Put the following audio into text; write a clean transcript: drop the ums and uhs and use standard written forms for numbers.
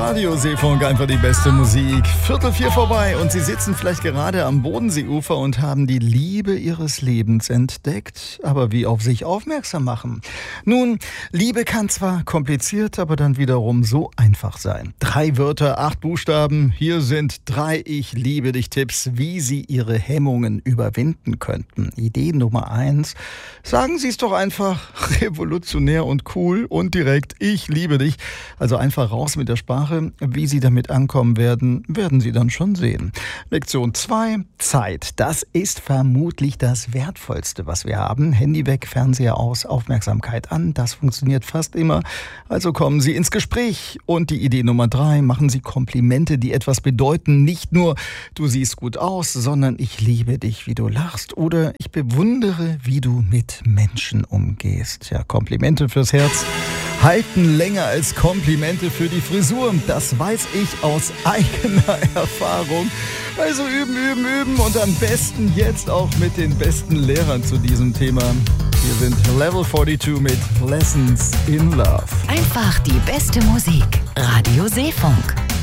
Radio Seefunk, einfach die beste Musik. 3:45 vorbei und Sie sitzen vielleicht gerade am Bodenseeufer und haben die Liebe Ihres Lebens entdeckt, aber wie auf sich aufmerksam machen. Nun, Liebe kann zwar kompliziert, aber dann wiederum so einfach sein. 3 Wörter, 8 Buchstaben. Hier sind 3 Ich liebe dich Tipps, wie Sie Ihre Hemmungen überwinden könnten. Idee Nummer 1. Sagen Sie es doch einfach revolutionär und cool und direkt. Ich liebe dich. Also einfach raus mit der Sprache. Wie Sie damit ankommen werden, werden Sie dann schon sehen. Lektion 2. Zeit. Das ist vermutlich das Wertvollste, was wir haben. Handy weg, Fernseher aus, Aufmerksamkeit an. Das funktioniert fast immer. Also kommen Sie ins Gespräch. Und die Idee Nummer 3. Machen Sie Komplimente, die etwas bedeuten. Nicht nur, du siehst gut aus, sondern ich liebe dich, wie du lachst. Oder ich bewundere, wie du mit Menschen umgehst. Ja, Komplimente fürs Herz halten länger als Komplimente für die Frisur. Das weiß ich aus eigener Erfahrung. Also üben und am besten jetzt auch mit den besten Lehrern zu diesem Thema. Hier sind Level 42 mit Lessons in Love. Einfach die beste Musik. Radio Seefunk.